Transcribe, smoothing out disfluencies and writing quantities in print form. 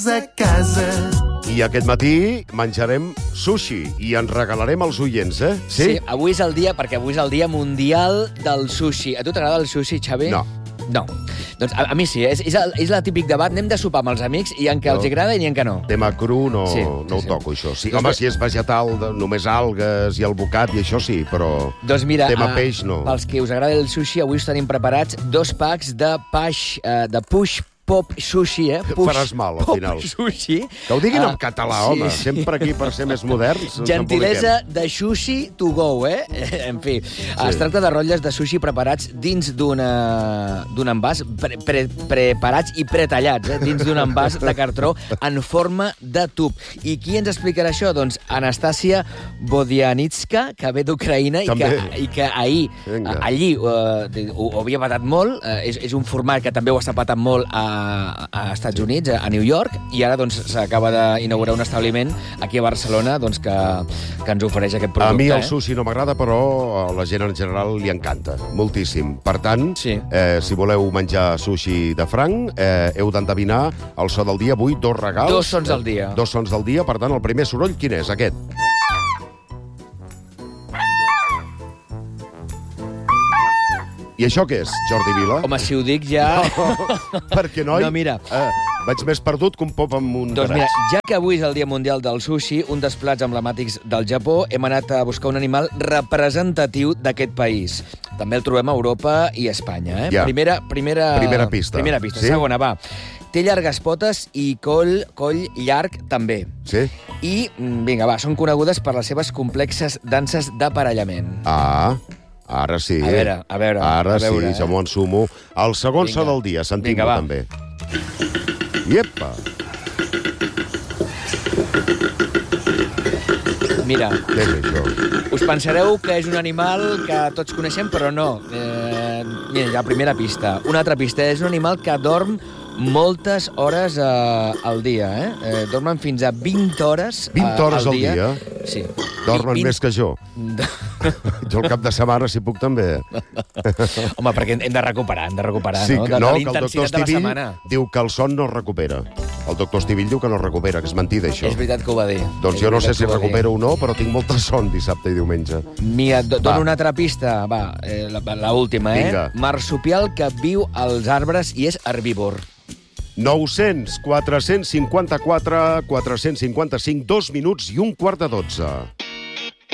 a casa. I aquest matí menjarem sushi i ens regalarem als oients, eh? Sí, avui és el dia, perquè avui és el dia mundial del sushi. A tu t'agrada el sushi, Xavi? No. No. Doncs a mi sí, és el típic debat. Anem de sopar amb els amics i hi ha que els agrada i hi ha que no. Tema cru no, Sí, no ho sí. toco, això. Sí, home, si és vegetal, només algues i el bocat i això sí, però Doncs mira, tema peix no. Pels que us agrada el sushi, avui us tenim preparats 2 packs de Push Pop Sushi, Faràs mal, al final. Pop Sushi. Que ho diguin en català, home. Sí. Sempre aquí, per ser més moderns, ens Gentilesa de sushi to go, En fi, es tracta de rotlles de sushi preparats dins d'un envàs, preparats i pretallats, dins d'un envàs de cartró en forma de tub. I qui ens explicarà això? Doncs Anastàcia Bodianitska, que ve d'Ucraïna i que ahir, allí, ho havia patat molt. És un format que també ho està patant molt a Estats Units, a New York, i ara doncs s'acaba d'inaugurar un establiment aquí a Barcelona doncs, que ens ofereix aquest producte. A mi el sushi no m'agrada, però a la gent en general li encanta, moltíssim. Per tant, Sí. Si voleu menjar sushi de franc, heu d'endevinar el so del dia. Avui 2 regals. 2 sons al dia. 2 sons del dia. Per tant, el primer soroll, quin és? Aquest. I això què és, Jordi Vila? Home, si ho dic ja... Perquè, noi, No, mira. vaig més perdut que un pop amb un Doncs mira, garatge. ja que avui és el Dia Mundial del Sushi, un dels plats emblemàtics del Japó, hem anat a buscar un animal representatiu d'aquest país. També el trobem a Europa i a Espanya, Ja. Primera pista. Primera pista. Sí? Segona, va. Té llargues potes i coll llarg, també. Sí? I, vinga, va, són conegudes per les seves complexes danses d'aparellament. Ara sí. A veure, Ara a veure, sí, ja m'ho ensumo. El segon so del dia, sentim-ho va. també. Iepa! Mira, Què és això? us pensareu que és un animal que tots coneixem, però no. Mira, la primera pista. Una altra pista, és un animal que dorm moltes hores al dia, Dormen fins a 20 hores 20 hores al dia? Sí. Dormen més que jo. Jo el cap de setmana, si puc, també. Home, perquè hem de recuperar, Sí, no? que De no, la que el doctor intensitat de la Estivill setmana. diu que el son no es recupera. El doctor Estivill diu que no es recupera, que és mentida, això. És veritat que ho va dir. Doncs És jo no veritat sé si que ho va dir. recupero o no, però tinc molta son dissabte i diumenge. Mira, Va. dono una altra pista. Va, la última, Vinga. Marsupial que viu als arbres i és herbívor. 900 454 455, 2 minuts i un quart de 12.